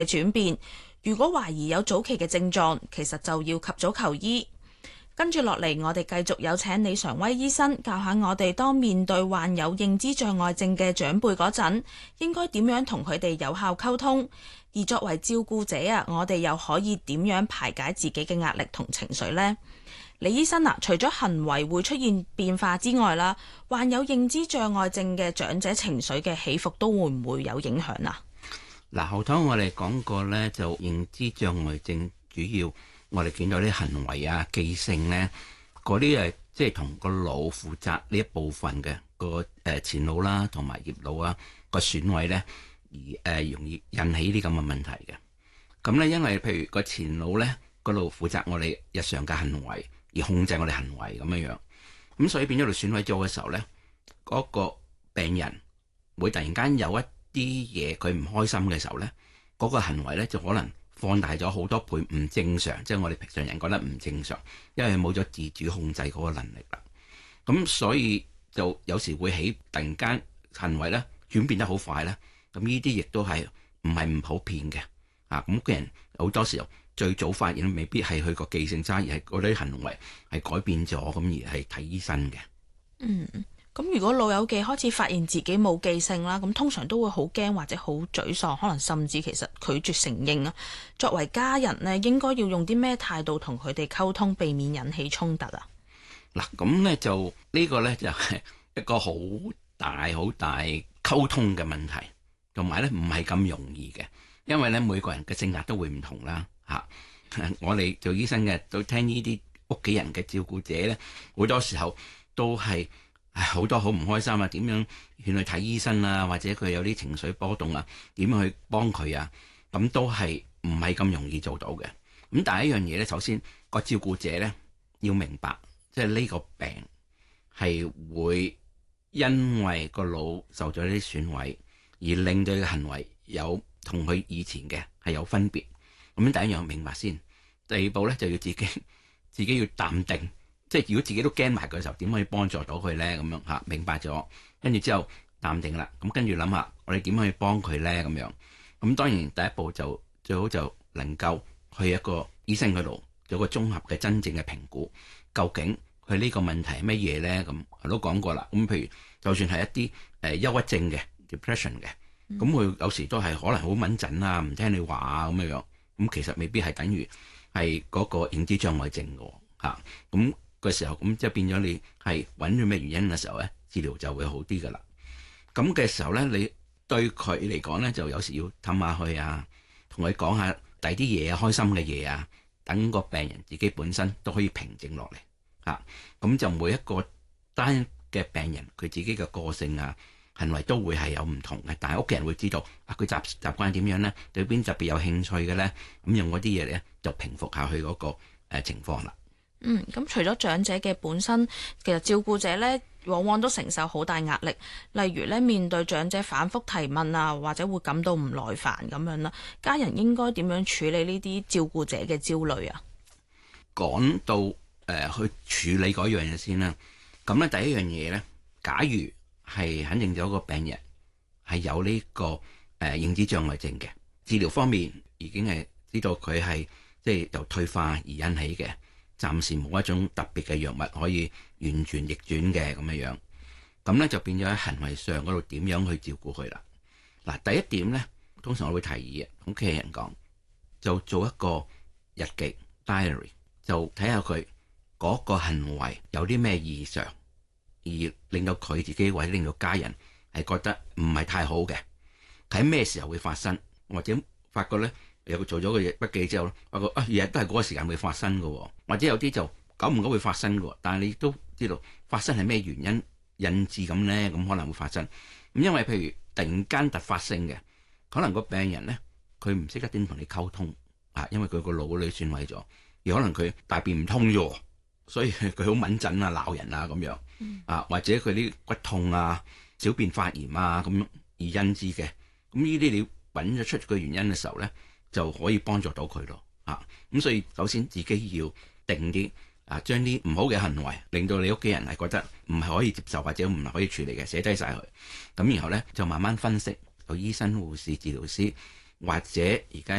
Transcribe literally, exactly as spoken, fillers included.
嘅轉變。如果懷疑有早期嘅症狀，其實就要及早求醫。跟住落嚟，我哋繼續有請李常威醫生教下我哋，當面對患有認知障礙症嘅長輩嗰陣，應該點樣同佢哋有效溝通？而作為照顧者啊，我哋又可以點樣排解自己嘅壓力同情緒呢？李醫生啊，除咗行為會出現變化之外啦，患有認知障礙症嘅長者情緒嘅起伏都會唔會有影響啊？ 嗱，後頭我哋講過咧，就認知障礙症主要我哋見到啲行為啊、記性咧，嗰啲誒即係同個腦負責呢一部分嘅個誒前腦啦，同埋葉腦啊個損毀咧，而誒容易引起啲咁嘅問題嘅。咁咧，因為譬如個前腦咧嗰度負責我哋日常嘅行為，而控制我哋行為咁樣樣，咁所以變咗度損毀咗嘅時候咧，嗰個病人會突然間有一啲嘢佢唔開心嘅時候咧，嗰個行為咧就可能放大咗好多倍，唔正常，即係我哋平常人覺得唔正常，因為冇咗自主控制嗰個能力啦。咁所以就有時會起突然間行為咧轉變得好快咧。咁呢啲亦都係唔係唔普遍嘅啊。咁嘅人好多時候最早發現未必係佢個記性差，而係嗰啲行為係改變咗，咁而係睇醫生嘅。 嗯。咁如果老友記開始發現自己冇記性啦，咁通常都會好驚或者好沮喪，可能甚至其實拒絕承認啊。作為家人呢，應該要用啲咩態度同佢哋溝通，避免引起衝突啊？ 嗱，咁咧就呢個咧就係一個好大好大溝通嘅問題，同埋咧唔係咁容易嘅，因為咧每個人嘅性格都會唔同啦嚇。我哋做醫生嘅都聽呢啲屋企人嘅照顧者咧，好多時候都係好多好唔開心啊，點樣勸佢睇醫生啊，或者佢有啲情緒波動啊，點樣去幫佢啊，咁都係唔係咁容易做到嘅。咁但係一樣嘢咧，首先個照顧者咧要明白，即係呢個病係會因為個腦受咗啲損毀，而令到佢嘅行為有同佢以前嘅係有分別。咁第一樣明白先，第二步咧就要自己自己要淡定。即係如果自己都驚埋嘅時候，點可以幫助到佢咧？咁樣嚇，明白咗，跟住之後淡定啦。咁跟住諗下，我哋點可以幫佢咧？咁樣咁當然第一步就最好就能夠去一個醫生嗰度做個綜合嘅真正嘅評估，究竟佢呢個問題係乜嘢咧？咁我都講過啦。咁譬如就算係一啲誒憂鬱症嘅 depression 嘅，咁佢有時都係可能好敏陣啊，唔聽你話啊咁樣樣。咁其實未必係等於係嗰個認知障礙症嘅嚇。咁嘅時候，咁即係變咗你係揾咗咩原因嘅時候咧，治療就會好啲噶啦。咁嘅時候咧，你對佢嚟講咧，就有時要氹下佢啊，同佢講下第啲嘢啊，開心嘅嘢啊，等個病人自己本身都可以平靜落嚟嚇。咁就每一個單嘅病人，佢自己嘅個性啊、行為都會係有唔同嘅，但係屋企人會知道啊，佢習習慣點樣咧，對邊特別有興趣嘅咧，咁用嗰啲嘢咧就平復下佢嗰個誒情況啦。 嗯，咁除咗長者嘅本身，其實照顧者咧，往往都承受好大壓力。例如咧，面對長者反覆提問啊，或者會感到唔耐煩咁樣啦，家人應該點樣處理呢啲照顧者嘅焦慮啊？ 講到誒、呃、去處理嗰樣嘢先啦。咁咧第一樣嘢咧，假如係肯定咗個病人係有呢、這個誒、呃、認知障礙症嘅，治療方面已經係知道佢係即係由退化而引起嘅。暫時冇一種特別嘅藥物可以完全逆轉嘅咁樣樣，咁咧就變咗喺行為上嗰度點樣去照顧佢啦。嗱，第一點咧，通常我會提議嘅，屋企人講就做一個日記 diary， 就睇下佢嗰個行為有啲咩異常，而令到佢自己或者令到家人係覺得唔係太好嘅，喺咩時候會發生，或者發覺咧。有做咗個嘢筆記之後，發覺啊，日日都係嗰個時間會發生嘅，或者有啲就久唔久會發生嘅，但係你都知道發生係咩原因引致咁咧，咁可能會發生。咁因為譬如突然間突發性嘅，可能個病人咧佢唔識得點同你溝通啊，因為佢個腦裏損毀咗，而可能佢大便唔通啫，所以佢好敏感啊，鬧人啊咁樣啊，或者佢啲骨痛啊、小便發炎啊咁而引致嘅。咁呢啲你揾咗出個原因嘅時候咧，就可以幫助到佢咯，啊，咁所以首先自己要定啲啊，將啲唔好嘅行為，令到你屋企人係覺得唔係可以接受或者唔係可以處理嘅，寫低晒佢。咁然後咧就慢慢分析，有醫生、護士、治療師或者而家